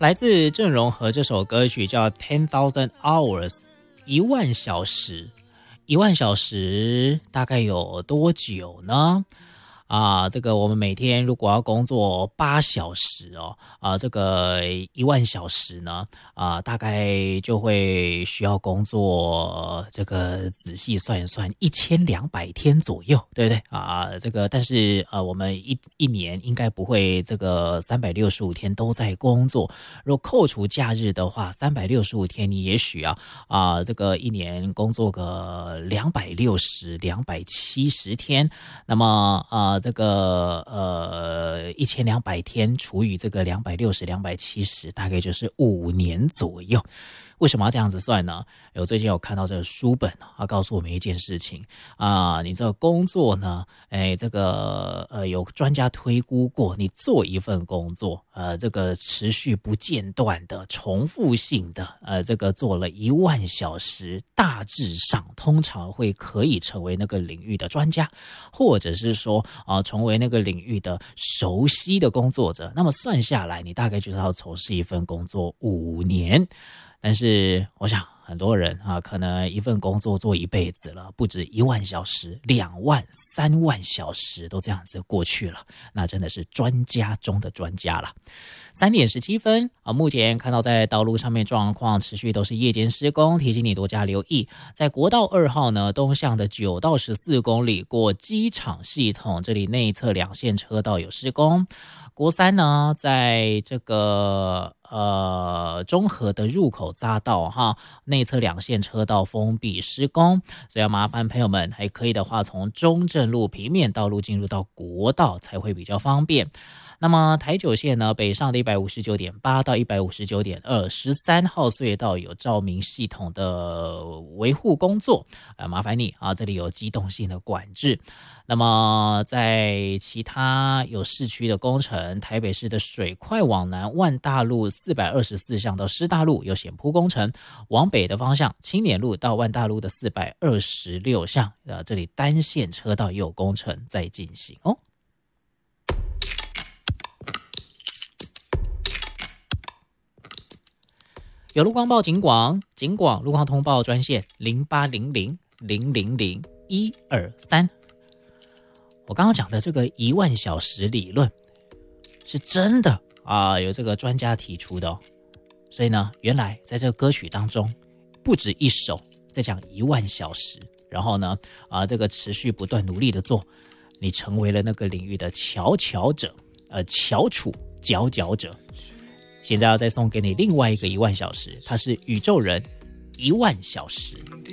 来自郑容和这首歌曲叫 10,000 Hours 10000小时，10000小时大概有多久呢？这个我们每天如果要工作8小时这个10000小时呢，大概就会需要工作这个仔细算一算1200天左右，对不对这个但是我们一年应该不会这个365天都在工作，如果扣除假日的话，365天你也许这个一年工作个260、270天，那么这个1200天除以这个260、270，大概就是5年左右。为什么要这样子算呢？我最近有看到这个书本告诉我们一件事情你这个工作呢，这个有专家推估过，你做一份工作这个持续不间断的重复性的这个做了10000小时，大致上通常会可以成为那个领域的专家，或者是说成为那个领域的熟悉的工作者。那么算下来，你大概就是要从事一份工作5年。但是我想很多人可能一份工作做一辈子了，不止10000小时，2万、3万小时都这样子过去了，那真的是专家中的专家了。3点17分目前看到在道路上面状况持续都是夜间施工，提醒你多加留意。在国道2号呢，东向的9到14公里过机场系统，这里内侧2线车道有施工。国3呢，在这个中和的入口匝道内侧2线车道封闭施工，所以要麻烦朋友们，还可以的话从中正路平面道路进入到国道才会比较方便。那么台9线呢，北上的 159.8 到 159.2 13号隧道有照明系统的维护工作麻烦你这里有机动性的管制。那么在其他有市区的工程，台北市的水快往南万大路424巷到师大路有险铺工程，往北的方向青年路到万大路的426巷这里单线车道也有工程在进行有路况报警广路况通报专线0800000123。我刚刚讲的这个10000小时理论是真的有这个专家提出的所以呢，原来在这个歌曲当中不止一首在讲10000小时，然后呢这个持续不断努力的做，你成为了那个领域的佼佼者翘楚佼佼者。现在要再送给你另外一个10000小时，它是宇宙人10000小时。